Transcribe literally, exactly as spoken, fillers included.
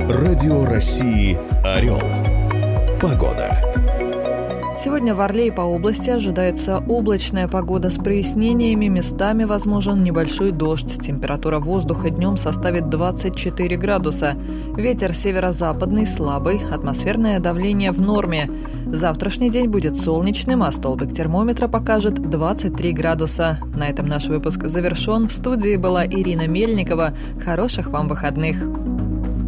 Радио России «Орел». Погода. Сегодня в Орле и по области ожидается облачная погода с прояснениями, местами возможен небольшой дождь. Температура воздуха днем составит двадцать четыре градуса. Ветер северо-западный слабый, атмосферное давление в норме. Завтрашний день будет солнечным, а столбик термометра покажет двадцать три градуса. На этом наш выпуск завершен. В студии была Ирина Мельникова. Хороших вам выходных.